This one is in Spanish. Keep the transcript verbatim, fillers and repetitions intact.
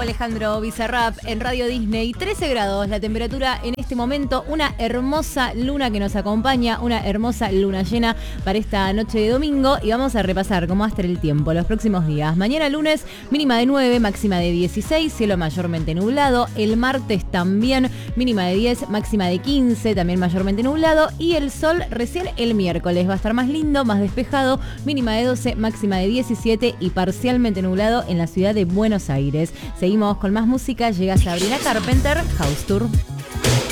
Alejandro Bizarrap en Radio Disney. trece grados la temperatura en este momento. Una hermosa luna que nos acompaña. Una hermosa luna llena para esta noche de domingo. Y vamos a repasar cómo va a estar el tiempo los próximos días. Mañana lunes, mínima de nueve, máxima de dieciséis. Cielo mayormente nublado. El martes también, mínima de diez, máxima de quince. También mayormente nublado. Y el sol recién el miércoles. Va a estar más lindo, más despejado. Mínima de doce, máxima de diecisiete. Y parcialmente nublado en la ciudad de Buenos Aires. Seguimos con más música, llega Sabrina Carpenter, House Tour.